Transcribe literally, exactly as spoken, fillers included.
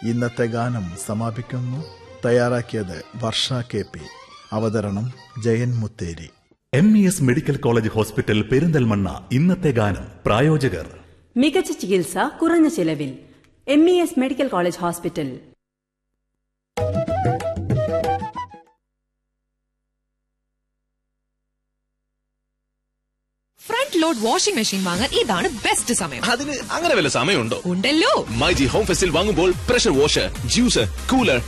ഇന്നത്തെ ഗാനം സമാപിക്കുന്നു. തയ്യാറാക്കിയത് വർഷ കെ പി. അവതരണം Jayan Mutheri. M E S medical college hospital Perinthalmanna. ഇന്നത്തെ ഗാനം പ്രായോജകർ. മികച്ച ചികിത്സ കുറഞ്ഞ ചിലവിൽ. M E S medical college hospital. Front load washing machine വാങ്ങാൻ ഇതാണ് ബെസ്റ്റ് സമയം. അതിന് അങ്ങനെ വല്ല സമയമുണ്ടോ? ഉണ്ടല്ലോ. മൈജി ഹോം ഫെസ്റ്റിൽ വാങ്ങുമ്പോൾ പ്രഷർ വാഷർ, ജ്യൂസർ, കൂളർ,